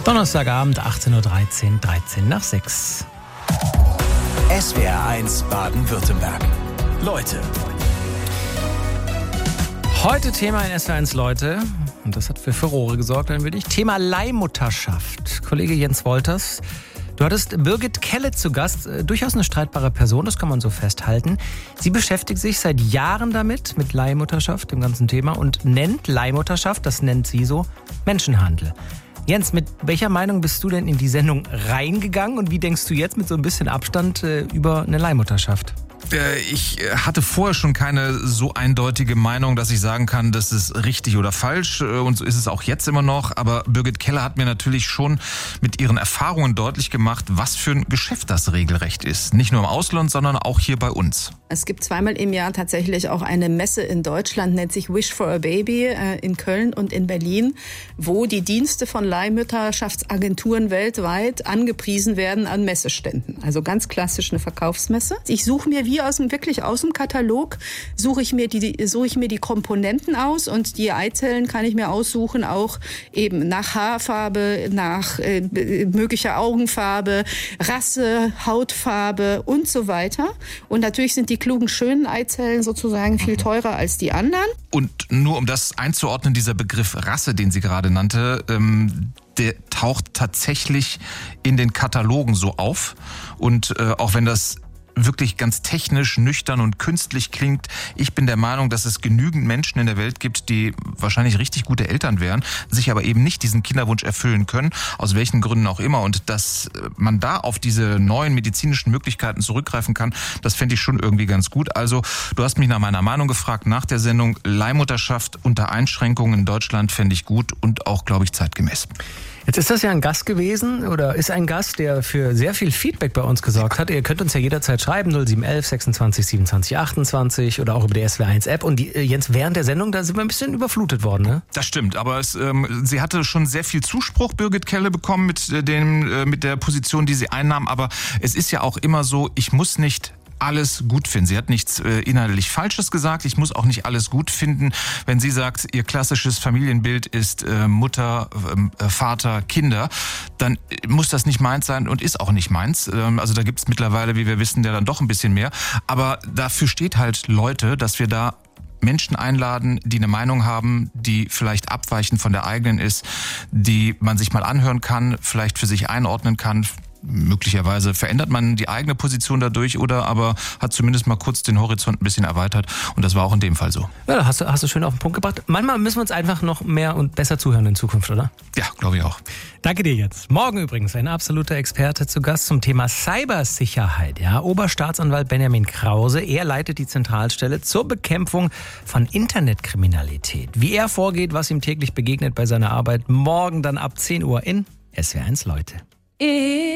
Donnerstagabend, 18.13 Uhr, 13 nach 6. SWR 1 Baden-Württemberg. Leute. Heute Thema in SWR 1 Leute, und das hat für Furore gesorgt, ein wenig. Thema Leihmutterschaft. Kollege Jens Wolters, du hattest Birgit Kelle zu Gast, durchaus eine streitbare Person, das kann man so festhalten. Sie beschäftigt sich seit Jahren damit, mit Leihmutterschaft, dem ganzen Thema, und nennt Leihmutterschaft, das nennt sie so, Menschenhandel. Jens, mit welcher Meinung bist du denn in die Sendung reingegangen und wie denkst du jetzt mit so ein bisschen Abstand über eine Leihmutterschaft? Ich hatte vorher schon keine so eindeutige Meinung, dass ich sagen kann, das ist richtig oder falsch, und so ist es auch jetzt immer noch. Aber Birgit Kelle hat mir natürlich schon mit ihren Erfahrungen deutlich gemacht, was für ein Geschäft das regelrecht ist. Nicht nur im Ausland, sondern auch hier bei uns. Es gibt zweimal im Jahr tatsächlich auch eine Messe in Deutschland, nennt sich Wish for a Baby, in Köln und in Berlin, wo die Dienste von Leihmutterschaftsagenturen weltweit angepriesen werden an Messeständen. Also ganz klassisch eine Verkaufsmesse. Ich suche mir wirklich aus dem Katalog, suche ich mir die Komponenten aus, und die Eizellen kann ich mir aussuchen, auch eben nach Haarfarbe, nach möglicher Augenfarbe, Rasse, Hautfarbe und so weiter. Und natürlich sind die klugen, schönen Eizellen sozusagen viel teurer als die anderen. Und nur um das einzuordnen, dieser Begriff Rasse, den sie gerade nannte, der taucht tatsächlich in den Katalogen so auf. Und auch wenn das wirklich ganz technisch, nüchtern und künstlich klingt. Ich bin der Meinung, dass es genügend Menschen in der Welt gibt, die wahrscheinlich richtig gute Eltern wären, sich aber eben nicht diesen Kinderwunsch erfüllen können, aus welchen Gründen auch immer. Und dass man da auf diese neuen medizinischen Möglichkeiten zurückgreifen kann, das fände ich schon irgendwie ganz gut. Also, du hast mich nach meiner Meinung gefragt nach der Sendung. Leihmutterschaft unter Einschränkungen in Deutschland fände ich gut und auch, glaube ich, zeitgemäß. Jetzt ist das ja ein Gast gewesen oder ist ein Gast, der für sehr viel Feedback bei uns gesorgt hat. Ihr könnt uns ja jederzeit schreiben, 0711 26 27 28 oder auch über die SWR 1 App. Und Jens, während der Sendung, da sind wir ein bisschen überflutet worden, ne? Das stimmt, aber sie hatte schon sehr viel Zuspruch, Birgit Kelle, bekommen mit der Position, die sie einnahm. Aber es ist ja auch immer so, ich muss nicht alles gut finden. Sie hat nichts inhaltlich Falsches gesagt. Ich muss auch nicht alles gut finden. Wenn sie sagt, ihr klassisches Familienbild ist Mutter, Vater, Kinder, dann muss das nicht meins sein und ist auch nicht meins. Also da gibt es mittlerweile, wie wir wissen, ja dann doch ein bisschen mehr. Aber dafür steht halt Leute, dass wir da Menschen einladen, die eine Meinung haben, die vielleicht abweichend von der eigenen ist, die man sich mal anhören kann, vielleicht für sich einordnen kann. Möglicherweise verändert man die eigene Position dadurch oder aber hat zumindest mal kurz den Horizont ein bisschen erweitert, und das war auch in dem Fall so. Ja, hast du schön auf den Punkt gebracht. Manchmal müssen wir uns einfach noch mehr und besser zuhören in Zukunft, oder? Ja, glaube ich auch. Danke dir jetzt. Morgen übrigens ein absoluter Experte zu Gast zum Thema Cybersicherheit. Ja, Oberstaatsanwalt Benjamin Krause, er leitet die Zentralstelle zur Bekämpfung von Internetkriminalität. Wie er vorgeht, was ihm täglich begegnet bei seiner Arbeit, morgen dann ab 10 Uhr in SWR 1 Leute.